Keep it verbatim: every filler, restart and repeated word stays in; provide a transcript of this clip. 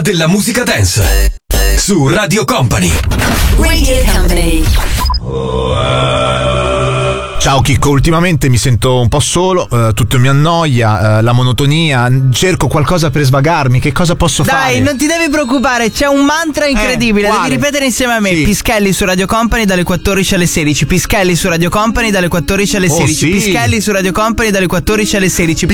della musica dance su Radio Company. Radio Company. Ciao Chicco, ultimamente mi sento un po' solo, eh, tutto mi annoia, eh, la monotonia, cerco qualcosa per svagarmi, che cosa posso Dai, fare? Dai, non ti devi preoccupare, c'è un mantra incredibile, Eh, devi ripetere insieme a me. Sì. Pischelli su Radio Company dalle quattordici alle sedici, Pischelli su Radio Company dalle quattordici alle Oh, sedici, sì. Pischelli su Radio Company dalle quattordici alle sedici.